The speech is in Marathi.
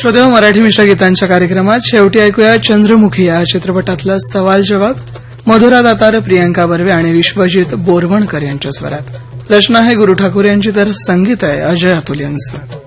श्रोतेहो, मराठी मिश्र गीतांच्या कार्यक्रमात शेवटी ऐकूया चंद्रमुखी या चित्रपटातला सवाल जवाब. मधुरा दातार, प्रियंका बर्वे आणि विश्वजित बोरवणकर यांच्या स्वरात. रचना आहे गुरु ठाकूर यांची, तर संगीत आहे अजय अतुल यांचं.